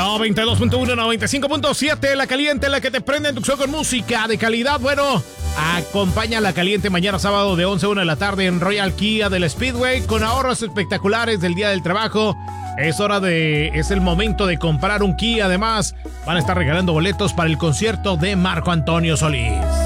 92.1, 95.7, La Caliente, la que te prende en tu show con música de calidad. Bueno, acompaña a La Caliente mañana sábado de 11 a 1 de la tarde en Royal Kia del Speedway con ahorros espectaculares del Día del Trabajo. Es el momento de comprar un Kia. Además, van a estar regalando boletos para el concierto de Marco Antonio Solís.